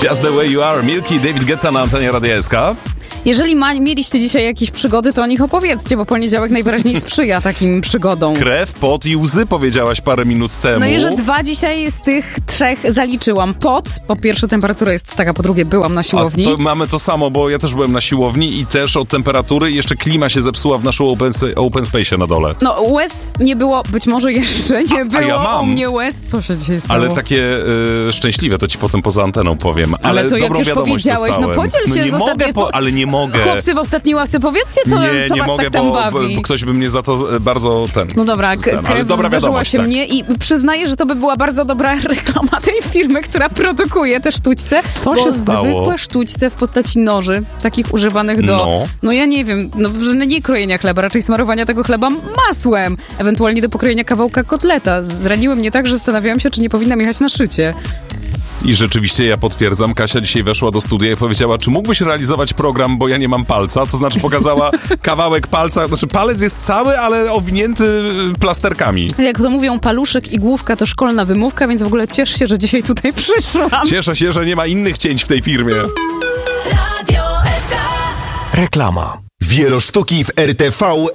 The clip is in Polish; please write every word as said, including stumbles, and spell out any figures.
Just the way you are, Milky, David Guetta na antenie Radia S K. Jeżeli ma, mieliście dzisiaj jakieś przygody, to o nich opowiedzcie, bo poniedziałek najwyraźniej sprzyja takim przygodom. Krew, pot i łzy powiedziałaś parę minut temu. No i że dwa dzisiaj z tych trzech zaliczyłam. Pot, po pierwsze temperatura jest taka, po drugie byłam na siłowni. A to mamy to samo, bo ja też byłem na siłowni i też od temperatury jeszcze klima się zepsuła w naszym open, open space na dole. No łez nie było, być może jeszcze nie a, było a ja mam. u mnie łez. Co się dzisiaj stało? Ale takie y, szczęśliwe, to ci potem poza anteną powiem. Ale, ale to jak już powiedziałeś, dostałem. no podziel się no nie z mogę, ostatniej... po, ale nie mogę. Chłopcy w ostatniej ławce, powiedzcie, co, nie, co nie was mogę, tak tam bo, bawi. bo ktoś by mnie za to bardzo ten... No dobra, ten, krew dobra zdarzyła się tak. mnie i przyznaję, że to by była bardzo dobra reklama tej firmy, która produkuje te sztućce. Co bo się stało? zwykłe sztućce w postaci noży, takich używanych do... No, no ja nie wiem, no że nie krojenia chleba, raczej smarowania tego chleba masłem, ewentualnie do pokrojenia kawałka kotleta. Zraniły mnie tak, że zastanawiałam się, czy nie powinnam jechać na szycie. I rzeczywiście ja potwierdzam, Kasia dzisiaj weszła do studia i powiedziała, czy mógłbyś realizować program, bo ja nie mam palca, to znaczy pokazała kawałek palca, znaczy palec jest cały, ale owinięty plasterkami. Jak to mówią, paluszek i główka to szkolna wymówka, więc w ogóle ciesz się, że dzisiaj tutaj przyszłam. Cieszę się, że nie ma innych cięć w tej firmie. Reklama. Wielosztuki w R T V